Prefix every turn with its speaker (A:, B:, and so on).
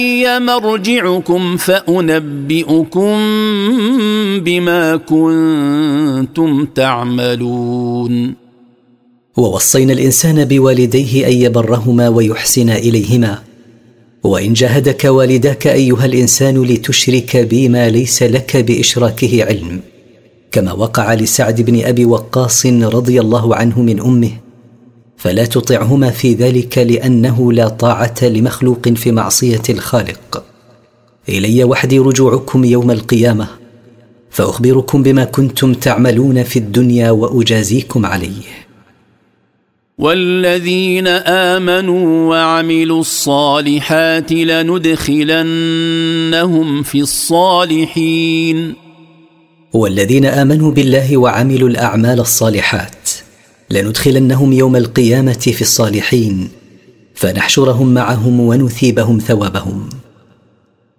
A: مرجعكم فأنبئكم بما كنتم تعملون.
B: ووصينا الإنسان بوالديه أن يبرهما ويحسن إليهما، وإن جاهدك والداك أيها الإنسان لتشرك بي ما ليس لك بإشراكه علم، كما وقع لسعد بن أبي وقاص رضي الله عنه من أمه، فلا تطعهما في ذلك لأنه لا طاعة لمخلوق في معصية الخالق. إلي وحدي رجوعكم يوم القيامة، فأخبركم بما كنتم تعملون في الدنيا وأجازيكم عليه.
A: والذين آمنوا وعملوا الصالحات لندخلنهم في الصالحين.
B: والذين آمنوا بالله وعملوا الأعمال الصالحات لندخلنهم يوم القيامة في الصالحين، فنحشرهم معهم ونثيبهم ثوابهم.